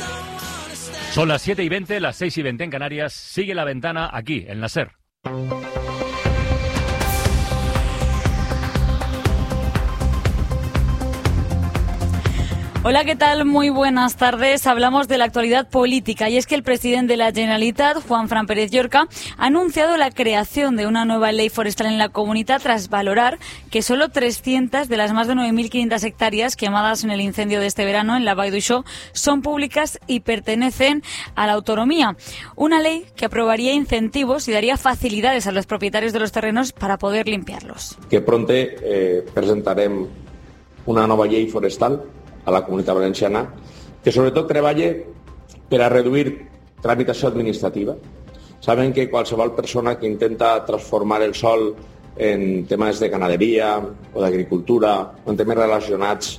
Son las 7:20, las 6:20 en Canarias. Sigue La Ventana aquí, en la SER. Hola, ¿qué tal? Muy buenas tardes. Hablamos de la actualidad política y es que el presidente de la Generalitat, Juanfran Pérez Llorca, ha anunciado la creación de una nueva ley forestal en la comunidad tras valorar que solo 300 de las más de 9.500 hectáreas quemadas en el incendio de este verano en la Vall d'Uixó son públicas y pertenecen a la autonomía. Una ley que aprobaría incentivos y daría facilidades a los propietarios de los terrenos para poder limpiarlos. Que pronto presentarem una nova llei forestal a la Comunitat Valenciana, que sobretot treballa per a reduir tramitació administrativa. Saben que qualsevol persona que intenta transformar el sòl en temes de ganaderia o d'agricultura o en temes relacionats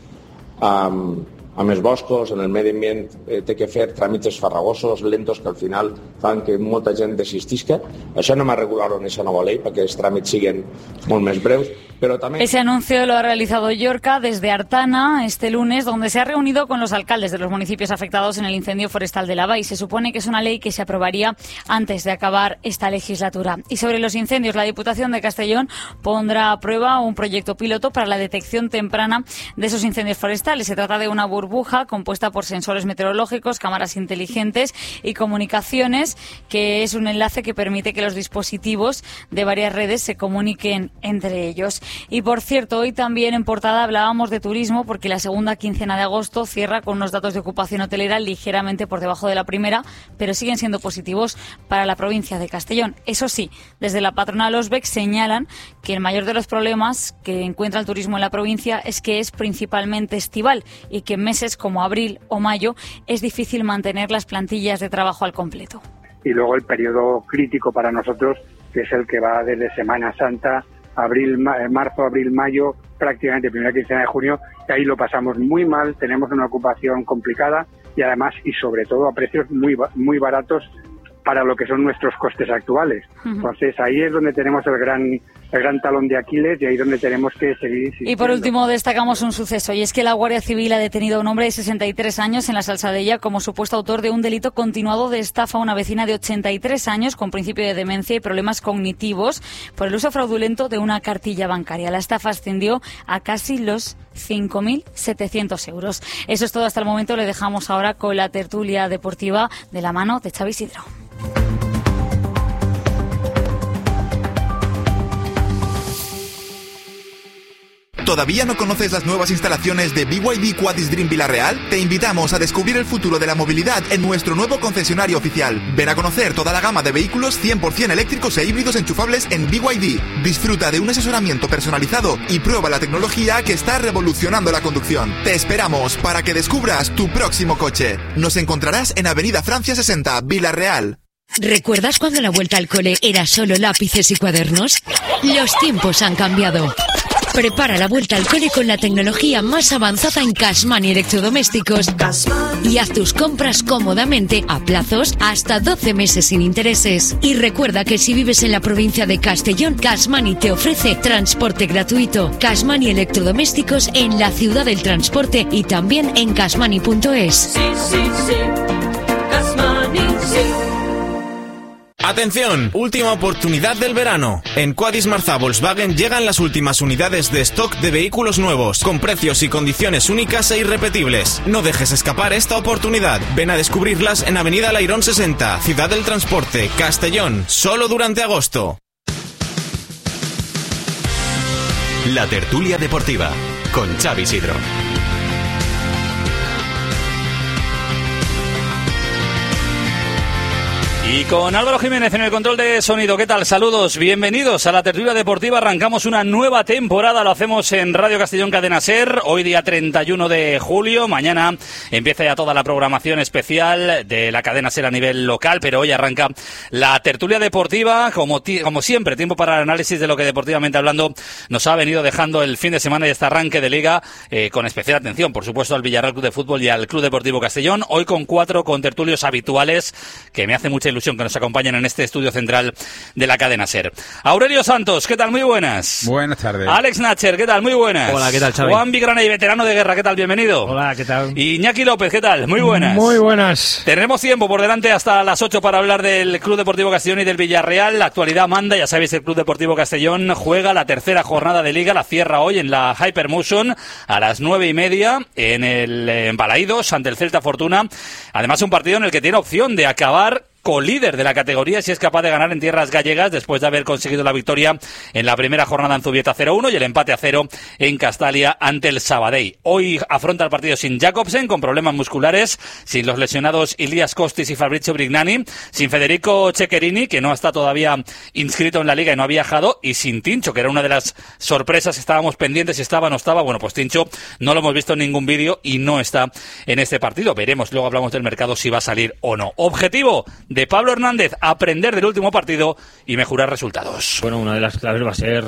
amb els boscos, en el medi ambient, té que fer tràmits farragosos, lentos, que al final fan que molta gent desistisca. Això anem a regular-ho en aquesta nova llei perquè els tràmits siguin molt més breus. Pero también... Ese anuncio lo ha realizado Llorca desde Artana este lunes, donde se ha reunido con los alcaldes de los municipios afectados en el incendio forestal de Lava, y se supone que es una ley que se aprobaría antes de acabar esta legislatura. Y sobre los incendios, la Diputación de Castellón pondrá a prueba un proyecto piloto para la detección temprana de esos incendios forestales. Se trata de una burbuja compuesta por sensores meteorológicos, cámaras inteligentes y comunicaciones, que es un enlace que permite que los dispositivos de varias redes se comuniquen entre ellos. Y por cierto, hoy también en portada hablábamos de turismo, porque la segunda quincena de agosto cierra con unos datos de ocupación hotelera ligeramente por debajo de la primera, pero siguen siendo positivos para la provincia de Castellón. Eso sí, desde la patronal Osbec señalan que el mayor de los problemas que encuentra el turismo en la provincia es que es principalmente estival y que en meses como abril o mayo es difícil mantener las plantillas de trabajo al completo. Y luego el periodo crítico para nosotros, que es el que va desde Semana Santa, marzo, abril, mayo, prácticamente primera quincena de junio, y ahí lo pasamos muy mal, tenemos una ocupación complicada y además, y sobre todo, a precios muy baratos para lo que son nuestros costes actuales. Entonces ahí es donde tenemos el gran talón de Aquiles y ahí es donde tenemos que seguir insistiendo. Y por último destacamos un suceso, y es que la Guardia Civil ha detenido a un hombre de 63 años en la Salsadella como supuesto autor de un delito continuado de estafa a una vecina de 83 años con principio de demencia y problemas cognitivos por el uso fraudulento de una cartilla bancaria. La estafa ascendió a casi los 5.700 euros. Eso es todo hasta el momento. Le dejamos ahora con la tertulia deportiva de la mano de Xavi Isidro. ¿Todavía no conoces las nuevas instalaciones de BYD Quadis Dream Villarreal? Te invitamos a descubrir el futuro de la movilidad en nuestro nuevo concesionario oficial. Ven a conocer toda la gama de vehículos 100% eléctricos e híbridos enchufables en BYD. Disfruta de un asesoramiento personalizado y prueba la tecnología que está revolucionando la conducción. Te esperamos para que descubras tu próximo coche. Nos encontrarás en Avenida Francia 60, Villarreal. ¿Recuerdas cuando la vuelta al cole era solo lápices y cuadernos? Los tiempos han cambiado. Prepara la vuelta al cole con la tecnología más avanzada en Cashman y electrodomésticos y haz tus compras cómodamente a plazos hasta 12 meses sin intereses. Y recuerda que si vives en la provincia de Castellón, Cashman te ofrece transporte gratuito. Cashman y electrodomésticos en la ciudad del transporte y también en cashmani.es. Sí, sí, sí. Cashmani, sí. Atención, última oportunidad del verano. En Quadis Marza Volkswagen llegan las últimas unidades de stock de vehículos nuevos, con precios y condiciones únicas e irrepetibles. No dejes escapar esta oportunidad. Ven a descubrirlas en Avenida Lairón 60, Ciudad del Transporte, Castellón, solo durante agosto. La tertulia deportiva, con Xavi Isidro. Y con Álvaro Jiménez en el control de sonido. ¿Qué tal? Saludos, bienvenidos a la tertulia deportiva. Arrancamos una nueva temporada, lo hacemos en Radio Castellón Cadena SER, hoy día 31 de julio. Mañana empieza ya toda la programación especial de la cadena SER a nivel local, pero hoy arranca la tertulia deportiva, como siempre, tiempo para el análisis de lo que deportivamente hablando nos ha venido dejando el fin de semana y este arranque de liga, con especial atención, por supuesto, al Villarreal Club de Fútbol y al Club Deportivo Castellón. Hoy con 4 contertulios habituales, que me hace mucha ilusión Hypermotion, que nos acompañan en este estudio central de la cadena SER. Aurelio Santos, ¿qué tal? Muy buenas. Buenas tardes. Alex Nacher, ¿qué tal? Muy buenas. Hola, ¿qué tal, Xavi? Juan Vigranay, veterano de guerra, ¿qué tal? Bienvenido. Hola, ¿qué tal? Y Iñaki López, ¿qué tal? Muy buenas. Muy buenas. Tenemos tiempo por delante hasta las 8 para hablar del Club Deportivo Castellón y del Villarreal. La actualidad manda, ya sabéis, el Club Deportivo Castellón juega la tercera jornada de Liga, la cierra hoy en la Hypermotion a las 9:30 en Balaídos ante el Celta Fortuna. Además, un partido en el que tiene opción de acabar colíder de la categoría si es capaz de ganar en tierras gallegas después de haber conseguido la victoria en la primera jornada en Zubieta 0-1 y el empate a 0 en Castalia ante el Sabadell. Hoy afronta el partido sin Jacobsen, con problemas musculares, sin los lesionados Ilias Kostis y Fabrizio Brignani, sin Federico Ceccherini, que no está todavía inscrito en la Liga y no ha viajado, y sin Tincho, que era una de las sorpresas. Estábamos pendientes si estaba o no estaba. Bueno, pues Tincho no lo hemos visto en ningún vídeo y no está en este partido. Veremos, luego hablamos del mercado, si va a salir o no. Objetivo de Pablo Hernández: aprender del último partido y mejorar resultados. Bueno, una de las claves va a ser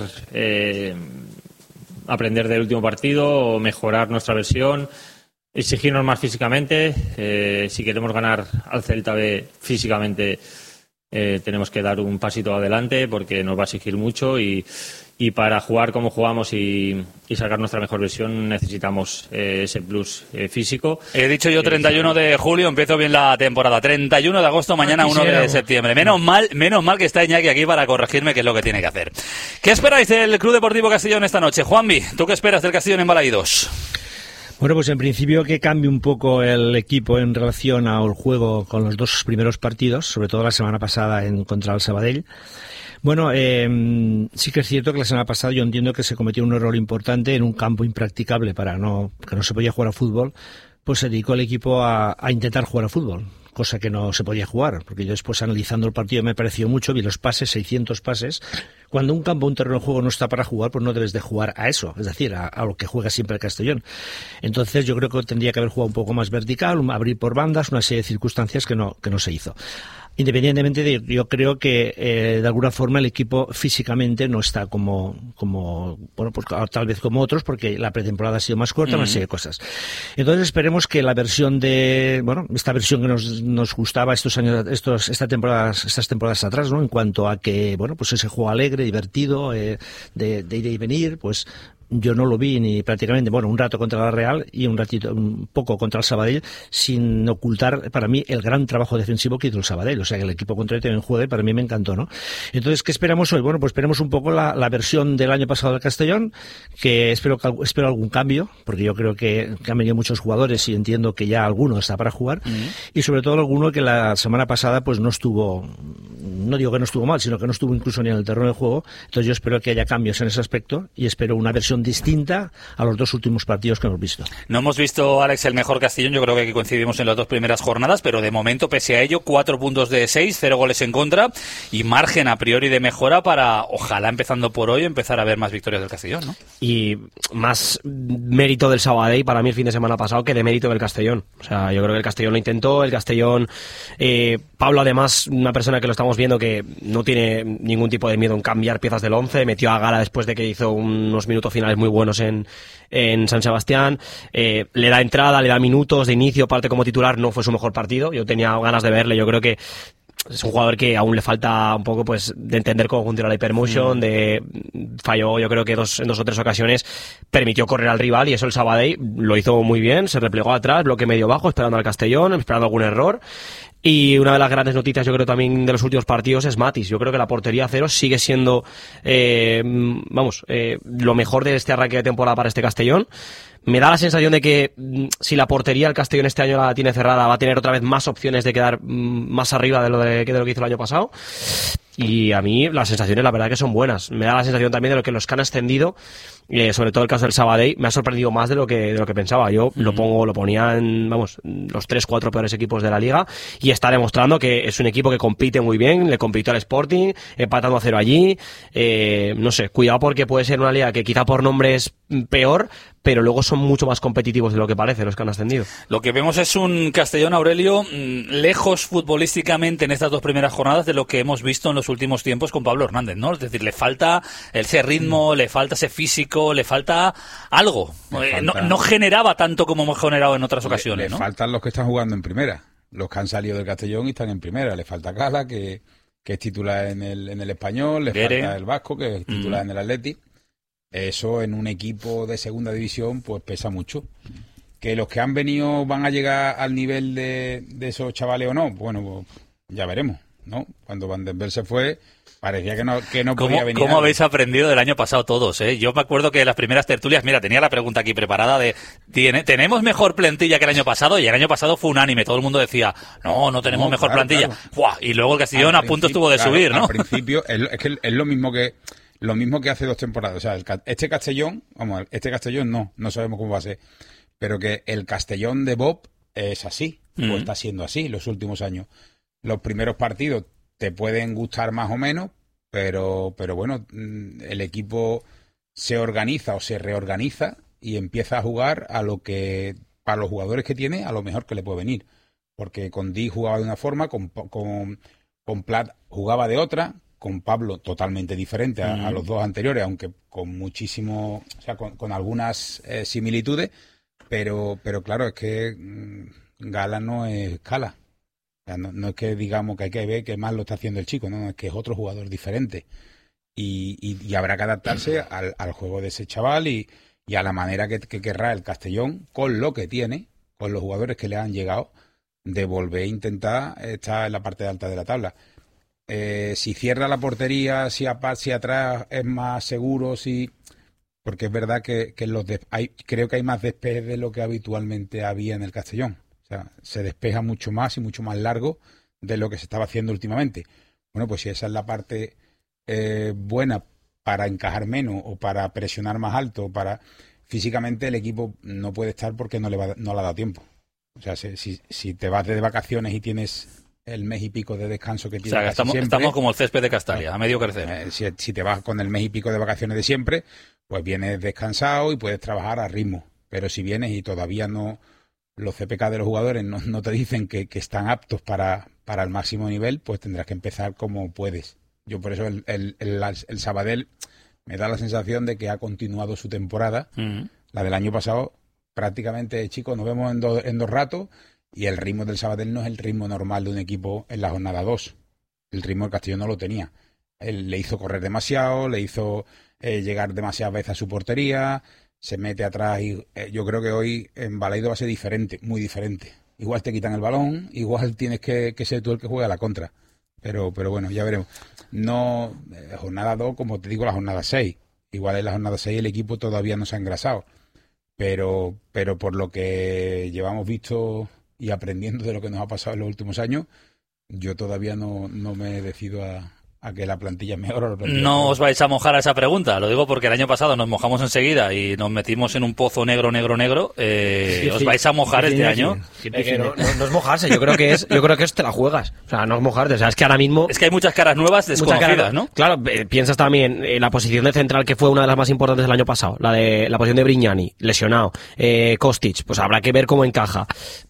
aprender del último partido, mejorar nuestra versión, exigirnos más físicamente. Si queremos ganar al Celta B físicamente, tenemos que dar un pasito adelante porque nos va a exigir mucho y para jugar como jugamos y sacar nuestra mejor versión necesitamos ese plus físico. He dicho yo 31 de julio, empiezo bien la temporada. 31 de agosto, mañana 1 de septiembre. Menos mal que está Iñaki aquí para corregirme qué es lo que tiene que hacer. ¿Qué esperáis del Club Deportivo Castellón esta noche? Juanvi, ¿tú qué esperas del Castellón en Balaídos? Bueno, pues en principio que cambie un poco el equipo en relación al juego con los dos primeros partidos, sobre todo la semana pasada contra el Sabadell. Bueno, sí que es cierto que la semana pasada yo entiendo que se cometió un error importante en un campo impracticable que no se podía jugar a fútbol, pues se dedicó el equipo a intentar jugar a fútbol, cosa que no se podía jugar, porque yo después analizando el partido me pareció mucho, vi los pases, 600 pases. Cuando un campo, un terreno de juego no está para jugar, pues no debes de jugar a eso, es decir, a lo que juega siempre el Castellón. Entonces yo creo que tendría que haber jugado un poco más vertical, abrir por bandas, una serie de circunstancias que no se hizo. Independientemente de, yo creo que de alguna forma el equipo físicamente no está como bueno, pues tal vez como otros, porque la pretemporada ha sido más corta, una serie de cosas. Entonces esperemos que la versión esta versión que nos gustaba estas temporadas atrás, ¿no? En cuanto a que, bueno, pues ese juego alegre, divertido, de ir y venir, pues yo no lo vi ni prácticamente, un rato contra la Real y un poco contra el Sabadell, sin ocultar para mí el gran trabajo defensivo que hizo el Sabadell. O sea, que el equipo contrario también juegue, para mí me encantó, ¿no? Entonces, ¿qué esperamos hoy? Bueno, pues esperemos un poco la versión del año pasado del Castellón, que espero algún cambio, porque yo creo que han venido muchos jugadores y entiendo que ya alguno está para jugar, y sobre todo alguno que la semana pasada pues no estuvo, no digo que no estuvo mal, sino que no estuvo incluso ni en el terreno de juego. Entonces yo espero que haya cambios en ese aspecto y espero una versión distinta a los dos últimos partidos que hemos visto. No hemos visto, Alex, el mejor Castellón. Yo creo que aquí coincidimos en las dos primeras jornadas, pero de momento, pese a ello, 4 puntos de 6, 0 goles en contra y margen a priori de mejora para, ojalá empezando por hoy, empezar a ver más victorias del Castellón, ¿no? Y más mérito del Sabadell para mí el fin de semana pasado que de mérito del Castellón. O sea, yo creo que el Castellón lo intentó, el Castellón, Pablo además, una persona que lo estamos viendo que no tiene ningún tipo de miedo en cambiar piezas del 11, metió a Gala después de que hizo unos minutos finales muy buenos en San Sebastián, le da entrada, le da minutos de inicio, parte como titular, no fue su mejor partido, yo tenía ganas de verle, yo creo que es un jugador que aún le falta un poco pues de entender cómo funciona la Hypermotion, falló yo creo que en dos o tres ocasiones, permitió correr al rival y eso el Sabadell lo hizo muy bien, se replegó atrás, bloque medio bajo, esperando al Castellón, esperando algún error. Y una de las grandes noticias, yo creo también de los últimos partidos es Matis. Yo creo que la portería cero sigue siendo, lo mejor de este arranque de temporada para este Castellón. Me da la sensación de que si la portería el Castellón este año la tiene cerrada, va a tener otra vez más opciones de quedar más arriba de lo que hizo el año pasado. Y a mí las sensaciones la verdad que son buenas. Me da la sensación también de lo que los que han ascendido, sobre todo el caso del Sabadell, me ha sorprendido más de lo que pensaba. Yo lo ponía en los 3-4 peores equipos de la liga y está demostrando que es un equipo que compite muy bien, le compitió al Sporting, empatando a 0 allí. No sé, cuidado porque puede ser una liga que quizá por nombre es peor, pero luego son mucho más competitivos de lo que parece los que han ascendido. Lo que vemos es un Castellón, Aurelio, lejos futbolísticamente en estas dos primeras jornadas de lo que hemos visto en los últimos tiempos con Pablo Hernández, ¿no? Es decir, le falta ese ritmo, le falta ese físico, le falta algo. No generaba tanto como hemos generado en otras ocasiones, ¿no? Le faltan los que están jugando en primera. los que han salido del Castellón y están en primera. Le falta Cala, que es titular en el Español, le falta el Vasco, que es titular en el Atleti. Eso en un equipo de segunda división pues pesa mucho. Que los que han venido van a llegar al nivel de esos chavales o no, bueno, pues ya veremos, ¿no? Cuando Van den Belt se fue, parecía que no podía venir. ¿Cómo habéis aprendido del año pasado todos? Yo me acuerdo que en las primeras tertulias, mira, tenía la pregunta aquí preparada de ¿tenemos mejor plantilla que el año pasado? Y el año pasado fue unánime, todo el mundo decía no tenemos mejor plantilla. Claro. ¡Buah! Y luego el Castellón a punto estuvo de subir, ¿no? Al principio es que es lo mismo que hace 2 temporadas. O sea, este Castellón no sabemos cómo va a ser, pero que el Castellón de Bob es así, o está siendo así los últimos años. Los primeros partidos te pueden gustar más o menos, pero bueno, el equipo se organiza o se reorganiza y empieza a jugar a lo que, para los jugadores que tiene, a lo mejor que le puede venir. Porque con Di jugaba de una forma, con Plat jugaba de otra, con Pablo totalmente diferente a los dos anteriores, aunque con muchísimo, o sea, con algunas similitudes, pero claro, es que Gala no es Cala. O sea, no es que digamos que hay que ver que más lo está haciendo el chico, no, es que es otro jugador diferente. Y habrá que adaptarse al juego de ese chaval y a la manera que querrá el Castellón, con lo que tiene, con los jugadores que le han llegado, de volver a intentar estar en la parte alta de la tabla. Si cierra la portería, si atrás es más seguro, porque es verdad que creo que hay más despeje de lo que habitualmente había en el Castellón. O sea, se despeja mucho más y mucho más largo de lo que se estaba haciendo últimamente. Bueno, pues si esa es la parte buena para encajar menos o para presionar más alto, físicamente el equipo no puede estar porque no le ha dado tiempo. O sea, si te vas de vacaciones y tienes el mes y pico de descanso que tienes, o sea, estamos como el césped de Castalia, a medio crecer. Si te vas con el mes y pico de vacaciones de siempre, pues vienes descansado y puedes trabajar a ritmo. Pero si vienes y todavía no, los CPK de los jugadores no te dicen que están aptos para el máximo nivel, pues tendrás que empezar como puedes. Yo por eso el Sabadell me da la sensación de que ha continuado su temporada, la del año pasado, prácticamente, chicos, nos vemos en dos ratos, y el ritmo del Sabadell no es el ritmo normal de un equipo en la jornada 2. El ritmo del Castellón no lo tenía. Él le hizo correr demasiado, le hizo llegar demasiadas veces a su portería, se mete atrás y yo creo que hoy en Balaido va a ser diferente, muy diferente. Igual te quitan el balón, igual tienes que ser tú el que juega a la contra. Pero bueno, ya veremos. No, jornada 2, como te digo, la jornada 6. Igual en la jornada 6 el equipo todavía no se ha engrasado. Pero por lo que llevamos visto y aprendiendo de lo que nos ha pasado en los últimos años, yo todavía no me decido a que la plantilla mejore. No os vais a mojar a esa pregunta, lo digo porque el año pasado nos mojamos enseguida y nos metimos en un pozo negro. ¿Os vais a mojar este año? No es mojarse, yo creo que es te la juegas, o sea, no es mojarte, o sea, es que ahora mismo... Es que hay muchas caras nuevas desconocidas, ¿no? Claro, piensas también en la posición de central, que fue una de las más importantes del año pasado, la posición de Brignani, lesionado, Kostic, pues habrá que ver cómo encaja.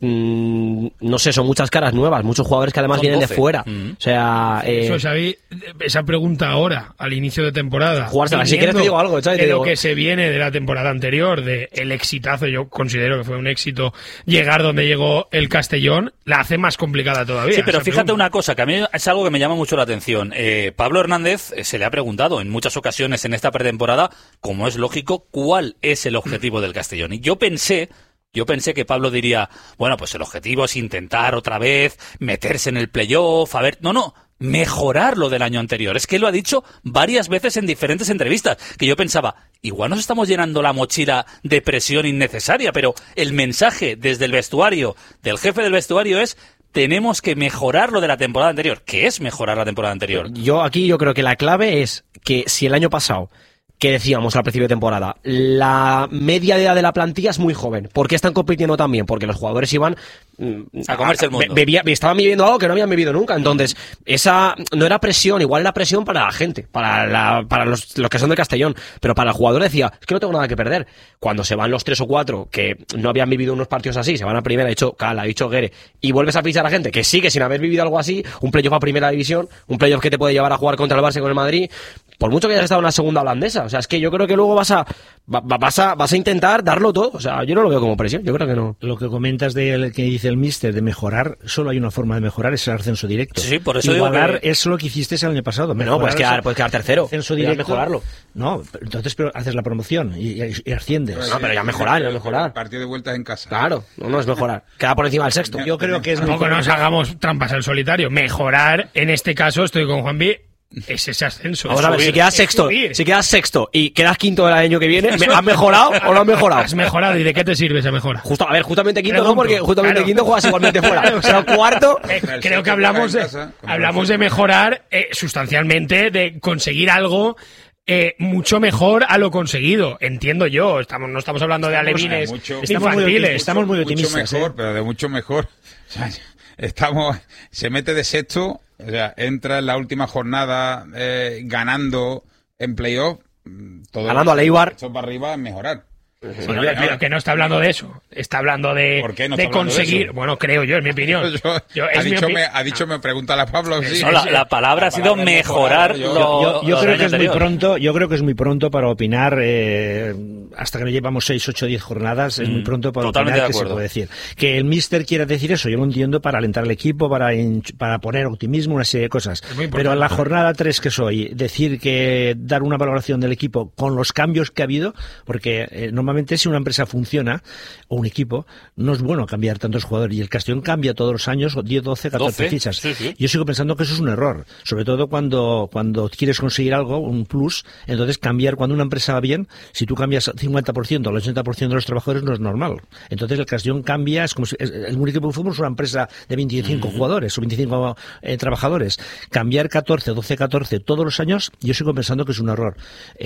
No sé, son muchas caras nuevas, muchos jugadores que además vienen de fuera, o sea... Eso, Xavi, esa pregunta ahora, al inicio de temporada. Jugársela, si quieres te digo algo, Xavi, lo que se viene de la temporada anterior, de el exitazo, yo considero que fue un éxito llegar donde llegó el Castellón, la hace más complicada todavía. Sí, pero fíjate una cosa, que a mí es algo que me llama mucho la atención. Pablo Hernández se le ha preguntado en muchas ocasiones en esta pretemporada, como es lógico, cuál es el objetivo del Castellón. Y yo pensé que Pablo diría, bueno, pues el objetivo es intentar otra vez meterse en el playoff, a ver... No, mejorar lo del año anterior. Es que lo ha dicho varias veces en diferentes entrevistas, que yo pensaba, igual nos estamos llenando la mochila de presión innecesaria, pero el mensaje desde el vestuario, del jefe del vestuario es... Tenemos que mejorar lo de la temporada anterior. ¿Qué es mejorar la temporada anterior? Yo creo que la clave es que si el año pasado, que decíamos al principio de temporada, la media de edad de la plantilla es muy joven. ¿Por qué están compitiendo tan bien? Porque los jugadores iban a comerse el mundo. Estaban viviendo algo que no habían vivido nunca. Entonces, esa no era presión, igual era presión para la gente, para los que son del Castellón, pero para el jugador decía, es que no tengo nada que perder. Cuando se van los 3 o 4 que no habían vivido unos partidos así, se van a primera, ha dicho Cala, ha dicho Guere, y vuelves a fichar a gente que sigue sin haber vivido algo así, un playoff a primera división, un playoff que te puede llevar a jugar contra el Barça y con el Madrid, por mucho que hayas estado en la segunda holandesa. O sea, es que yo creo que luego vas a intentar darlo todo. O sea, yo no lo veo como presión, yo creo que no. Lo que comentas de que dice el míster de mejorar, solo hay una forma de mejorar, es el ascenso directo. Sí, por eso igualar digo que... es lo que hiciste el año pasado. No, puedes quedar tercero. Ascenso directo, mejorarlo. No, entonces pero haces la promoción y asciendes. No, pero ya mejorar. Partido de vueltas en casa. Claro, no es mejorar. Queda por encima del sexto. Yo creo que es tampoco nos hagamos trampas al solitario. Mejorar, en este caso, estoy con Juanvi, es ese ascenso. Vamos a ver, si quedas sexto y quedas quinto el año que viene, ¿has mejorado o no has mejorado? Has mejorado, ¿y de qué te sirve esa mejora? Justamente quinto no, porque justamente quinto juegas igualmente fuera. O sea, cuarto... creo que hablamos de mejorar sustancialmente, de conseguir algo... mucho mejor a lo conseguido, entiendo yo. No estamos hablando de alevines infantiles. Estamos muy optimistas. Mucho mejor, pero de mucho mejor. O sea, se mete de sexto, o sea, entra en la última jornada ganando en playoff. Ganando a Leibar. Esto para arriba es mejorar. Pero que no está hablando de eso, está hablando de conseguir, bueno, creo yo, es mi opinión. Me pregunta a Pablo. Sí, la palabra ha sido mejorar. Yo creo que es muy pronto. Yo creo que es muy pronto para opinar. Hasta que no llevamos 6, 8, 10 jornadas, es muy pronto para opinar. ¿Qué se puede decir? Que el míster quiera decir eso, yo lo entiendo, para alentar al equipo, para poner optimismo, una serie de cosas. Pero en la jornada 3 que soy, dar una valoración del equipo con los cambios que ha habido, porque normalmente si una empresa funciona, o un equipo, no es bueno cambiar tantos jugadores, y el Castellón cambia todos los años 10, 12, 14 fichas. Sí. Yo sigo pensando que eso es un error, sobre todo cuando quieres conseguir algo, un plus. Entonces cambiar, cuando una empresa va bien, si tú cambias 50% o el 80% de los trabajadores, no es normal. Entonces el Castellón cambia, es como si un equipo de fútbol es una empresa de 25 jugadores o 25 trabajadores. Cambiar 14, 12, 14 todos los años, yo sigo pensando que es un error.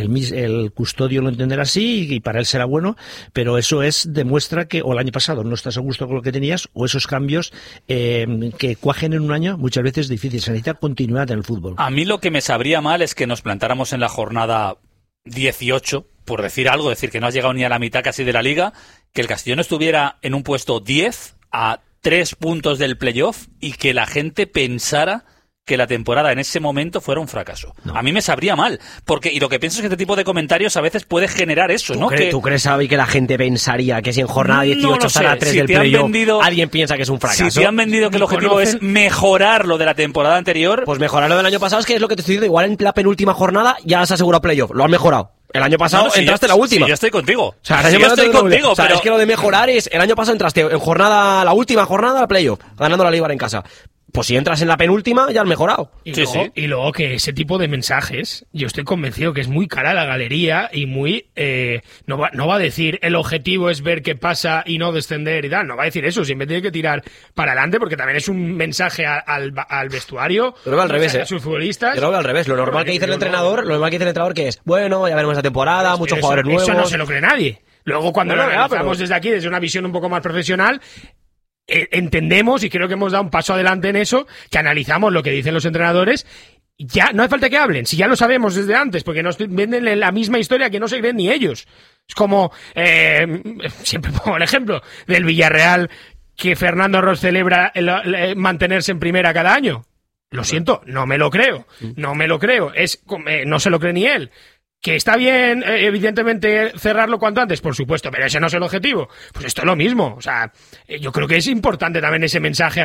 El custodio lo entenderá así y para él será bueno, pero eso demuestra que o el año pasado no estás a gusto con lo que tenías, o esos cambios que cuajen en un año muchas veces es difícil. Se necesita continuidad en el fútbol. A mí lo que me sabría mal es que nos plantáramos en la jornada 18, por decir algo, decir que no has llegado ni a la mitad casi de la liga, que el Castellón estuviera en un puesto 10 a 3 puntos del playoff y que la gente pensara que la temporada en ese momento fuera un fracaso. No. A mí me sabría mal, y lo que pienso es que este tipo de comentarios a veces puede generar eso, ¿no? ¿Tú crees, Xavi, que la gente pensaría que si en jornada 18 estará a 3 del playoff, alguien piensa que es un fracaso? Si te han vendido que el objetivo es mejorar lo de la temporada anterior... Pues mejorar lo del año pasado, es que es lo que te estoy diciendo, igual en la penúltima jornada ya has asegurado playoff, lo has mejorado. El año pasado entraste en la última. Sí, yo estoy contigo. O sea, pero es que lo de mejorar es, el año pasado entraste en la última jornada al playoff, ganando la Leibar en casa. Pues si entras en la penúltima, ya has mejorado. Y luego que ese tipo de mensajes, yo estoy convencido que es muy cara la galería y muy... no va a decir el objetivo es ver qué pasa y no descender y tal. No va a decir eso, siempre tiene que tirar para adelante, porque también es un mensaje al vestuario. Yo lo veo al revés, a sus futbolistas. Yo lo veo al revés. Lo normal que dice el entrenador, que es, bueno, ya veremos esta temporada, muchos jugadores nuevos... Eso no se lo cree nadie. Luego cuando lo analizamos desde aquí, desde una visión un poco más profesional... entendemos, y creo que hemos dado un paso adelante en eso, que analizamos lo que dicen los entrenadores. Ya no hace falta que hablen, si ya lo sabemos desde antes, porque nos venden la misma historia que no se creen ni ellos. Es como, siempre pongo el ejemplo del Villarreal, que Fernando Ross celebra mantenerse en primera cada año. Lo siento, no me lo creo. No se lo cree ni él. Que está bien, evidentemente, cerrarlo cuanto antes, por supuesto, pero ese no es el objetivo. Pues esto es lo mismo. O sea, yo creo que es importante también ese mensaje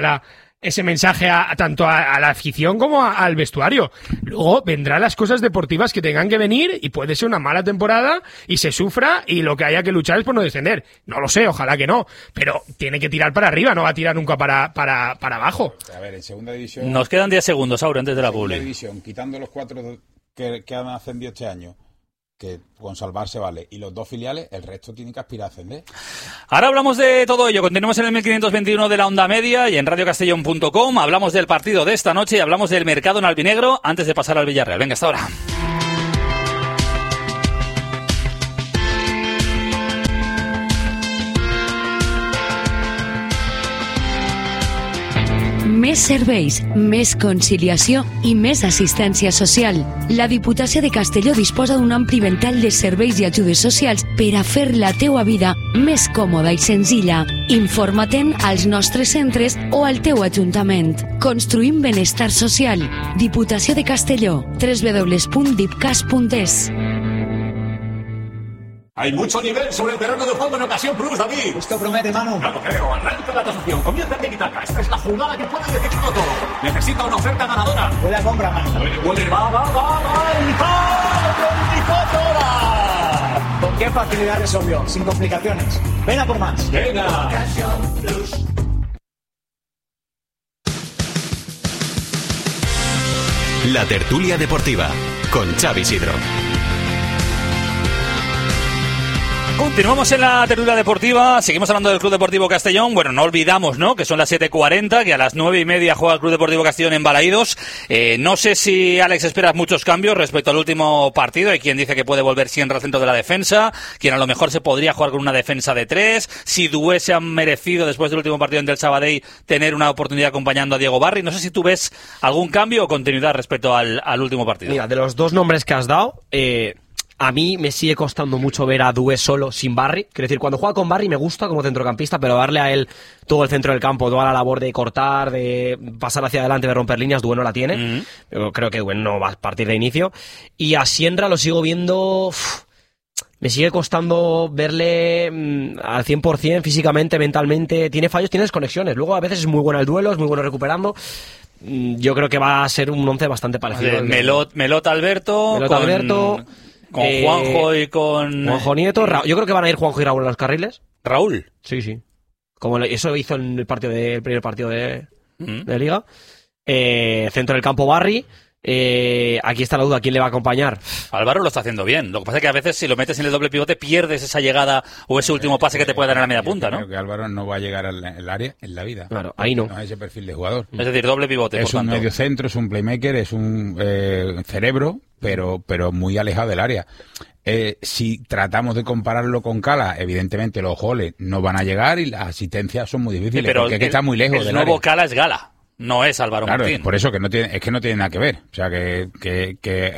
tanto a la afición como al vestuario. Luego vendrán las cosas deportivas que tengan que venir y puede ser una mala temporada y se sufra y lo que haya que luchar es por no descender. No lo sé, ojalá que no, pero tiene que tirar para arriba, no va a tirar nunca para abajo. A ver, en segunda división... Nos quedan 10 segundos, Aure, antes de la publi. En segunda división, quitando los 4 que han ascendido este año, que con salvarse vale, y los 2 filiales, el resto tiene que aspirar a ascender. Ahora hablamos de todo ello. Continuamos en el 1521 de la Onda Media y en radiocastellón.com. Hablamos del partido de esta noche y hablamos del mercado en albinegro antes de pasar al Villarreal. Venga, hasta ahora. Més serveis, més conciliació i més assistència social. La Diputació de Castelló disposa d'un ampli ventall de serveis i ajudes socials per a fer la teua vida més còmoda i senzilla. Informa-te'n als nostres centres o al teu ajuntament. Construïm benestar social. Diputació de Castelló. www.dipcas.es. Hay mucho nivel sobre el terreno de juego en ocasión plus, David. Esto promete, Manu. Ya lo creo. Arranca la tasación. Comienza el tiki-taka. Esta es la jugada que puede decirlo todo. Necesita una oferta ganadora. Buena compra, Manu. Va. ¿Con qué facilidad resolvió? Sin complicaciones. Ven a por más. Venga. La tertulia deportiva con Xavi Sidro. Continuamos en la tertulia deportiva, seguimos hablando del Club Deportivo Castellón. Bueno, no olvidamos, ¿no?, que son las 7:40, que a las 9:30 juega el Club Deportivo Castellón en Balaídos. No sé si, Alex, esperas muchos cambios respecto al último partido. Hay quien dice que puede volver siempre al centro de la defensa, quien a lo mejor se podría jugar con una defensa de 3. Si Dué se ha merecido, después del último partido en el Sabadell, tener una oportunidad acompañando a Diego Barry. No sé si tú ves algún cambio o continuidad respecto al último partido. Mira, de los dos nombres que has dado, a mí me sigue costando mucho ver a Dué solo sin Barry. Quiero decir, cuando juega con Barry me gusta como centrocampista, pero darle a él todo el centro del campo, toda la labor de cortar, de pasar hacia adelante, de romper líneas, Dué no la tiene. Yo creo que Dué no va a partir de inicio. Y a Sienra lo sigo viendo... Me sigue costando verle al 100% físicamente, mentalmente. Tiene fallos, tiene desconexiones. Luego a veces es muy bueno el duelo, es muy bueno recuperando. Yo creo que va a ser un once bastante parecido. Melot Alberto... Con Juanjo y con... Juanjo Nieto. Yo creo que van a ir Juanjo y Raúl en los carriles. ¿Raúl? Sí. Como eso hizo en el primer partido de Liga. Centro del campo Barry. Aquí está la duda, ¿quién le va a acompañar? Álvaro lo está haciendo bien. Lo que pasa es que a veces si lo metes en el doble pivote pierdes esa llegada o ese último pase que te puede dar en la media punta, ¿no? Creo que Álvaro no va a llegar al área en la vida. Claro, ahí no. No es ese perfil de jugador. Es decir, doble pivote. Es un medio centro, es un playmaker, es un cerebro, pero muy alejado del área. Si tratamos de compararlo con Cala, evidentemente los goles no van a llegar y las asistencias son muy difíciles, pero porque es que está muy lejos del área. El nuevo Cala es Gala. No es Álvaro Martín. Claro, por eso que no tiene nada que ver. O sea, que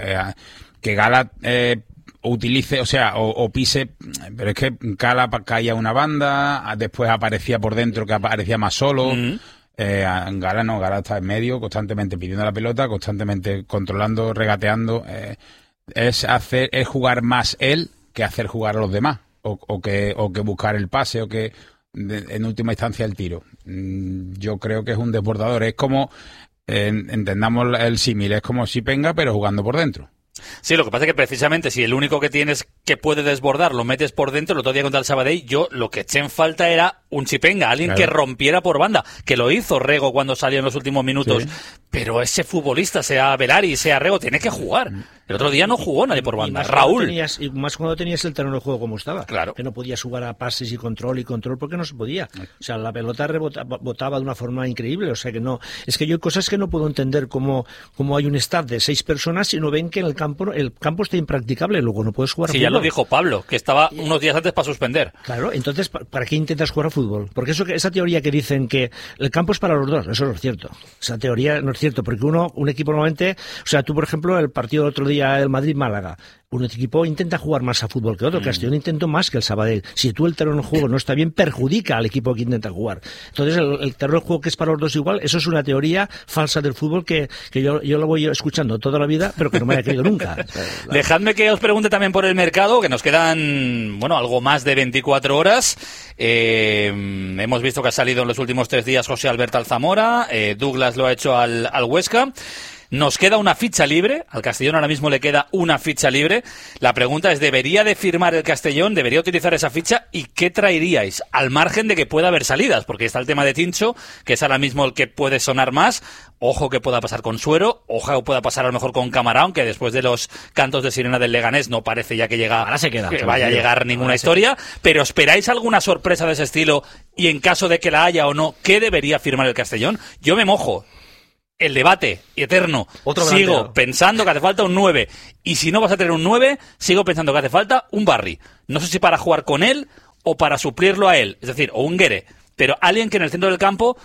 Gala utilice, o sea, o pise, pero es que Cala caía una banda, después aparecía por dentro, que aparecía más solo. Gala no, Gala está en medio, constantemente pidiendo la pelota, constantemente controlando, regateando. Es jugar más él que hacer jugar a los demás, o que buscar el pase, o que en última instancia el tiro. Yo creo que es un desbordador. Es como, entendamos el símil, es como Chipenga, pero jugando por dentro. Sí, lo que pasa es que precisamente si el único que tienes que puede desbordar lo metes por dentro, el otro día contra el Sabadell, yo lo que eché en falta era un Chipenga, alguien que rompiera por banda, que lo hizo Rego cuando salió en los últimos minutos, pero ese futbolista, sea Velari, sea Rego, tiene que jugar. El otro día no jugó nadie por banda. Raúl. Y más cuando tenías el terreno de juego como estaba. Claro. Que no podías jugar a pases y control porque no se podía. O sea, la pelota rebotaba de una forma increíble. O sea que no. Es que yo hay cosas que no puedo entender cómo hay un staff de 6 personas y no ven que en el campo está impracticable. Luego no puedes jugar a fútbol. Sí, ya lo dijo Pablo, que estaba unos días antes para suspender. Claro, entonces, ¿para qué intentas jugar a fútbol? Porque esa teoría que dicen que el campo es para los dos, eso no es cierto. Esa teoría no es cierto, porque un equipo normalmente, o sea, tú por ejemplo, el partido del otro día del Madrid-Málaga, un equipo intenta jugar más a fútbol que otro, Castellón intentó más que el Sabadell. Si tú el terreno de juego no está bien, perjudica al equipo que intenta jugar. Entonces, el terreno de juego que es para los dos igual, eso es una teoría falsa del fútbol que yo lo voy escuchando toda la vida, pero que no me haya creído nunca. Dejadme que os pregunte también por el mercado, que nos quedan, algo más de 24 horas. Hemos visto que ha salido en los últimos 3 días José Alberto Alzamora, Douglas lo ha hecho al Huesca. Nos queda una ficha libre, al Castellón ahora mismo le queda una ficha libre. La pregunta es, ¿debería de firmar el Castellón? ¿Debería utilizar esa ficha? ¿Y qué traeríais? Al margen de que pueda haber salidas, porque está el tema de Tincho, que es ahora mismo el que puede sonar más. Ojo que pueda pasar con Suero, ojo que pueda pasar a lo mejor con Camarón, que después de los cantos de sirena del Leganés no parece ya que vaya a llegar ninguna historia. Pero ¿esperáis alguna sorpresa de ese estilo? Y en caso de que la haya o no, ¿qué debería firmar el Castellón? Yo me mojo. El debate eterno. Sigo pensando que hace falta un 9. Y si no vas a tener un 9, sigo pensando que hace falta un Barry. No sé si para jugar con él o para suplirlo a él. Es decir, o un Guerre. Pero alguien que en el centro del campo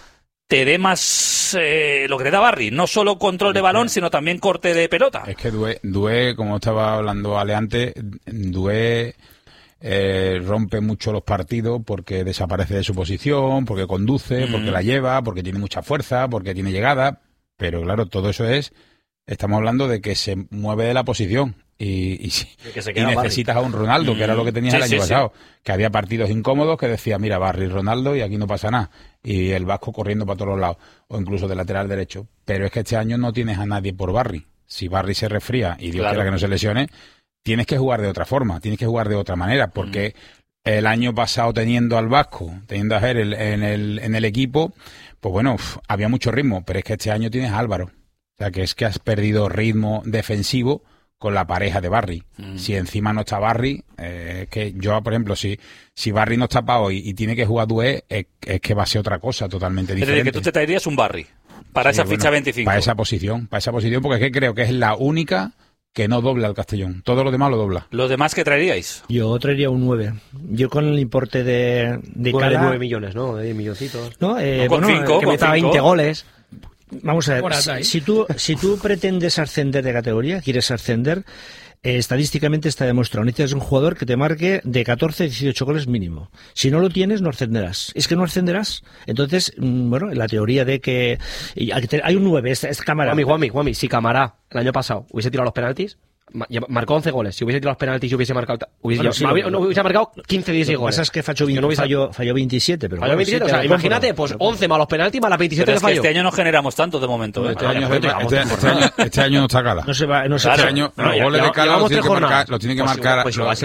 te dé más lo que te da Barry, no solo control de balón, sino también corte de pelota. Es que Doué, como estaba hablando Ale antes, Doué rompe mucho los partidos porque desaparece de su posición, porque conduce, porque la lleva, porque tiene mucha fuerza, porque tiene llegada, pero claro, todo eso estamos hablando de que se mueve de la posición. Y necesitas a un Ronaldo, que era lo que tenías el año pasado, que había partidos incómodos que decía, mira, Barry, Ronaldo, y aquí no pasa nada, y el Vasco corriendo para todos los lados, o incluso de lateral derecho. Pero es que este año no tienes a nadie por Barry. Si Barry se resfría, y Dios quiera que no se lesione, tienes que jugar de otra forma, tienes que jugar de otra manera, porque el año pasado teniendo al Vasco, teniendo a Gerel en el equipo, pues bueno, había mucho ritmo, pero es que este año tienes a Álvaro. O sea, que es que has perdido ritmo defensivo con la pareja de Barry. Si encima no está Barry, que yo, por ejemplo, si Barry no está para hoy y tiene que jugar Doué, es que va a ser otra cosa totalmente diferente. Es decir, que tú te traerías un Barry para esa ficha 25. Para esa posición, porque es que creo que es la única que no dobla al Castellón. Todo lo demás lo dobla. ¿Los demás qué traeríais? Yo traería un 9. Yo con el importe de Cala... 9 millones, ¿no? De 10 milloncitos. No, con 5, que meta 20 goles. Vamos a ver, Morata, si tú pretendes ascender de categoría, quieres ascender, estadísticamente está demostrado, necesitas un jugador que te marque de 14 a 18 goles mínimo. Si no lo tienes, no ascenderás. Es que no ascenderás. Entonces, bueno, la teoría de que hay un 9, es Camará. Juanmi, si Camará el año pasado hubiese tirado los penaltis, marcó 11 goles. Si hubiese tirado los penaltis y hubiese marcado... hubiese marcado 15, 16 goles. Lo que pasa es que falló 27, pero... Falló 27, o sea, imagínate, pues 11 más los penaltis más las 27 pero que falló. Este año no generamos tanto de momento. Este año no está Cala. Este año los goles de Cala los tiene que marcar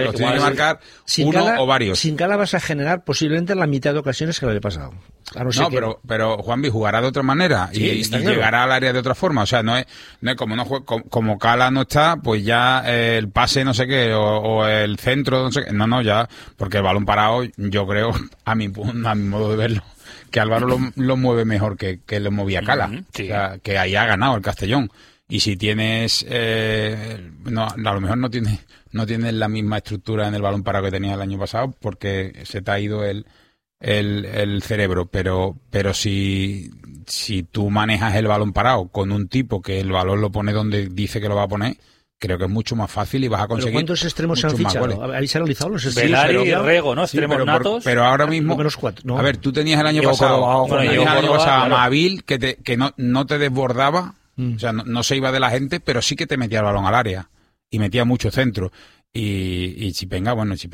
uno o varios. Sin Cala vas a generar posiblemente la mitad de ocasiones que el año pasado. Pero Juanvi jugará de otra manera y llegará al área de otra forma. O sea, no es como Cala no está, pues ya el pase no sé qué o el centro no sé qué. No, ya, porque el balón parado, yo creo, a mi modo de verlo, que Álvaro lo mueve mejor que lo movía Cala. O sea, que ahí ha ganado el Castellón. Y si tienes a lo mejor no tienes la misma estructura en el balón parado que tenías el año pasado, porque se te ha ido el cerebro, pero si tú manejas el balón parado con un tipo que el balón lo pone donde dice que lo va a poner, creo que es mucho más fácil y vas a conseguir. ¿Pero cuántos extremos se han fichado? ¿Habéis analizado los extremos? Velari y Rego, ¿no? Extremos natos. Pero ahora mismo, menos 4, ¿no? A ver, tú tenías el año pasado a Mabil que no te desbordaba, o sea, no se iba de la gente, pero sí que te metía el balón al área y metía mucho centro. Y Chipenga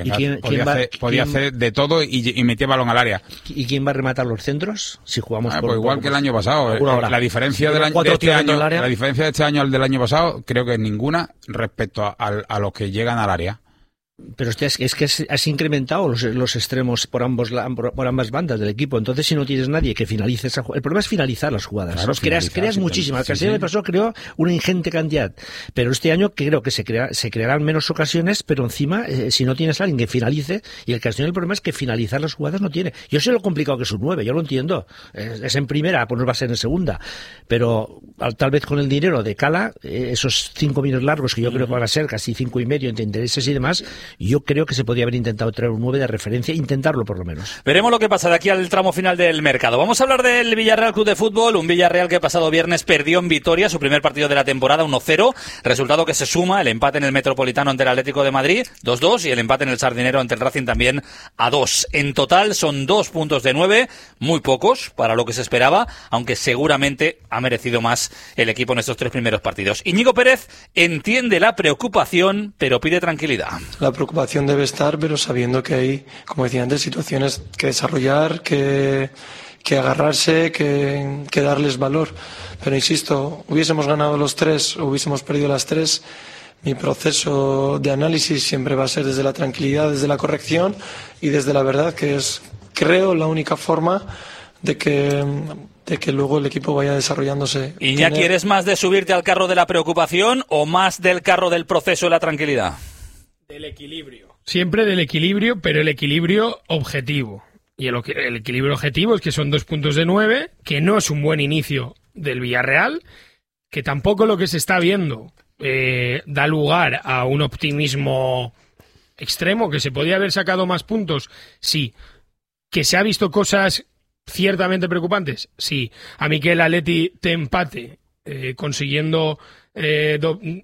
podía hacer de todo y metía balón al área. ¿Y quién va a rematar los centros? Si jugamos pues igual que el año pasado. La diferencia de este año al del año pasado creo que es ninguna respecto a los que llegan al área. Pero es que has incrementado los extremos por ambas bandas del equipo. Entonces, si no tienes nadie que finalice esa jugada... El problema es finalizar las jugadas. Claro, creas muchísimas. El Castellón del pasado creó una ingente cantidad. Pero este año creo que se crearán menos ocasiones, pero encima, si no tienes a alguien que finalice... Y el Castellón, el problema es que finalizar las jugadas no tiene. Yo sé lo complicado que es un 9, yo lo entiendo. Es en primera, pues no va a ser en segunda. Pero tal vez con el dinero de Cala, esos 5 minutos largos, que yo creo que van a ser casi 5 y medio entre intereses y demás... Yo creo que se podría haber intentado traer un 9 de referencia, intentarlo por lo menos. Veremos lo que pasa de aquí al tramo final del mercado. Vamos a hablar del Villarreal Club de Fútbol, un Villarreal que el pasado viernes perdió en Vitoria su primer partido de la temporada 1-0, resultado que se suma el empate en el Metropolitano ante el Atlético de Madrid 2-2 y el empate en el Sardinero ante el Racing también a 2. En total son 2 puntos de 9, muy pocos para lo que se esperaba, aunque seguramente ha merecido más el equipo en estos 3 primeros partidos. Íñigo Pérez entiende la preocupación, pero pide tranquilidad. La preocupación debe estar, pero sabiendo que hay, como decía antes, situaciones que desarrollar, que agarrarse, que darles valor. Pero insisto, hubiésemos ganado los 3 o hubiésemos perdido las 3, mi proceso de análisis siempre va a ser desde la tranquilidad, desde la corrección y desde la verdad, que es, creo, la única forma de que luego el equipo vaya desarrollándose. Iñaki, ¿eres más de subirte al carro de la preocupación o más del carro del proceso de la tranquilidad? Del equilibrio. Siempre del equilibrio, pero el equilibrio objetivo. Y el equilibrio objetivo es que son 2 puntos de 9, que no es un buen inicio del Villarreal, que tampoco lo que se está viendo da lugar a un optimismo extremo, que se podía haber sacado más puntos, sí. Que se ha visto cosas ciertamente preocupantes. Sí, a mí que el Atleti te empate consiguiendo